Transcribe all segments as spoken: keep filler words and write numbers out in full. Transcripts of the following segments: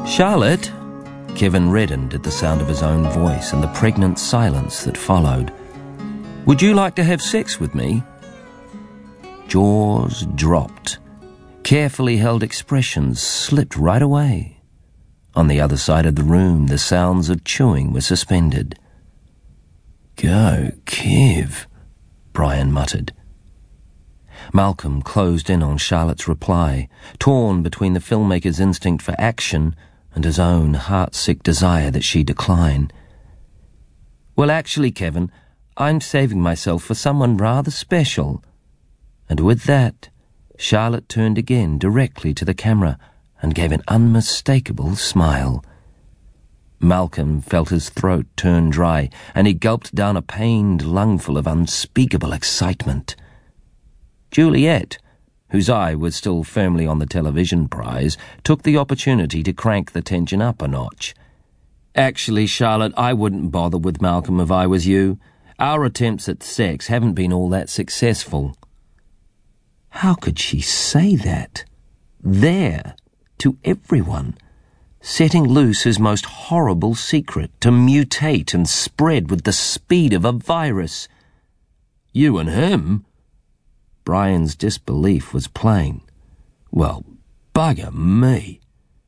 Charlotte? Kevin reddened at the sound of his own voice and the pregnant silence that followed. Would you like to have sex with me? Jaws dropped. Carefully held expressions slipped right away. On the other side of the room, the sounds of chewing were suspended. Go, Kev, Brian muttered. Malcolm closed in on Charlotte's reply, torn between the filmmaker's instinct for action and his own heart-sick desire that she decline. Well, actually, Kevin, I'm saving myself for someone rather special. And with that, Charlotte turned again directly to the camera and gave an unmistakable smile. Malcolm felt his throat turn dry, and he gulped down a pained lungful of unspeakable excitement. Juliet, whose eye was still firmly on the television prize, took the opportunity to crank the tension up a notch. Actually, Charlotte, I wouldn't bother with Malcolm if I was you. Our attempts at sex haven't been all that successful. How could she say that? There, to everyone, setting loose his most horrible secret to mutate and spread with the speed of a virus. You and him? Brian's disbelief was plain. Well, bugger me.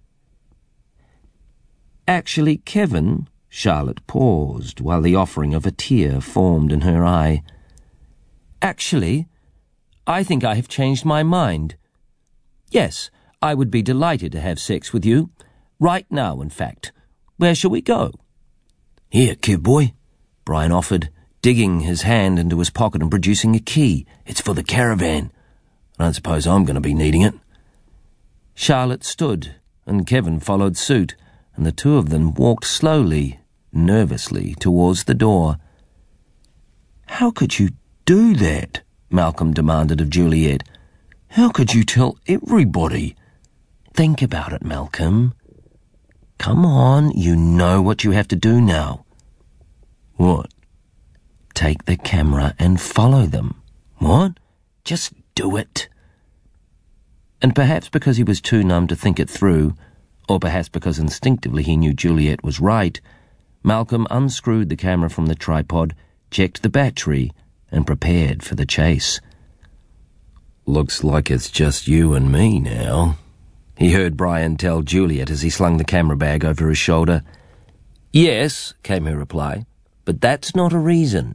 Actually, Kevin, Charlotte paused while the offering of a tear formed in her eye. Actually, I think I have changed my mind. Yes, I would be delighted to have sex with you. Right now, in fact. Where shall we go? Here, kid boy, Brian offered, digging his hand into his pocket and producing a key. It's for the caravan. I don't suppose I'm going to be needing it. Charlotte stood, and Kevin followed suit, and the two of them walked slowly, nervously, towards the door. How could you do that? Malcolm demanded of Juliet. How could you tell everybody? Think about it, Malcolm. Come on, you know what you have to do now. What? Take the camera and follow them. What? Just do it. And perhaps because he was too numb to think it through, or perhaps because instinctively he knew Juliet was right, Malcolm unscrewed the camera from the tripod, checked the battery, and prepared for the chase. Looks like it's just you and me now, he heard Brian tell Juliet as he slung the camera bag over his shoulder. Yes, came her reply, but that's not a reason.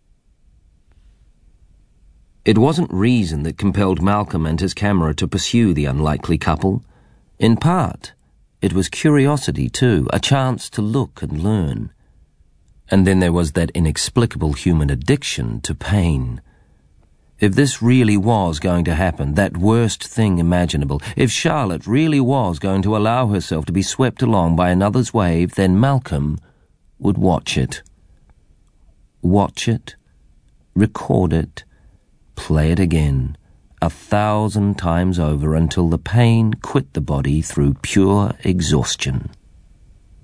It wasn't reason that compelled Malcolm and his camera to pursue the unlikely couple. In part, it was curiosity too, a chance to look and learn. And then there was that inexplicable human addiction to pain. If this really was going to happen, that worst thing imaginable, if Charlotte really was going to allow herself to be swept along by another's wave, then Malcolm would watch it. Watch it, record it, play it again, a thousand times over until the pain quit the body through pure exhaustion.